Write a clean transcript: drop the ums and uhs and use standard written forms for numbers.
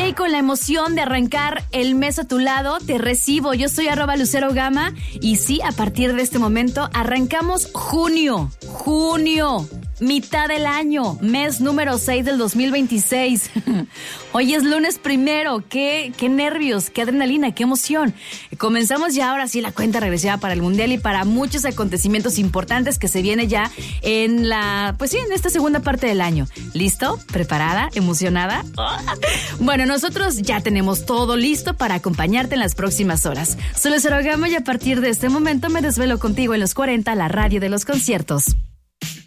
y con la emoción de arrancar el mes a tu lado, te recibo. Yo soy @LuceroGama y sí, a partir de este momento arrancamos junio. Mitad del año, mes número 6 del 2026. Hoy es lunes 1. Qué nervios, qué adrenalina, qué emoción. Comenzamos ya ahora sí la cuenta regresiva para el Mundial y para muchos acontecimientos importantes que se viene ya en esta segunda parte del año. ¿Listo? ¿Preparada? ¿Emocionada? Bueno, nosotros ya tenemos todo listo para acompañarte en las próximas horas. Soy Lucero Gama y a partir de este momento me desvelo contigo en los 40, la radio de los conciertos.